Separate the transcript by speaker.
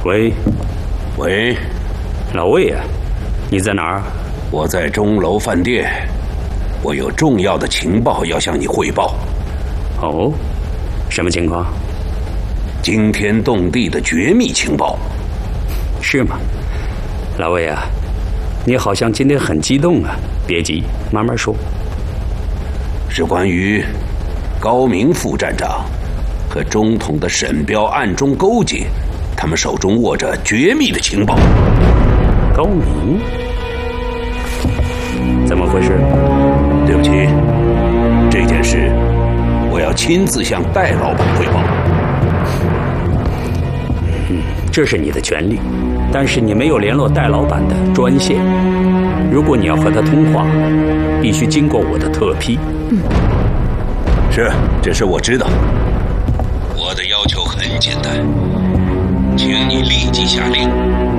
Speaker 1: 喂，
Speaker 2: 喂，
Speaker 1: 老魏呀，你在哪儿？
Speaker 2: 我在钟楼饭店，我有重要的情报要向你汇报。
Speaker 1: 哦，什么情况？
Speaker 2: 惊天动地的绝密情报。
Speaker 1: 是吗？老魏啊，你好像今天很激动啊，别急，慢慢说。
Speaker 2: 是关于高明副站长和中统的沈彪暗中勾结，他们手中握着绝密的情报。
Speaker 1: 高明？怎么回事？
Speaker 2: 对不起，这件事我要亲自向戴老板汇报。
Speaker 1: 这是你的权利，但是你没有联络戴老板的专线。如果你要和他通话，必须经过我的特批。
Speaker 2: 是，这事我知道。我的要求很简单，请你立即下令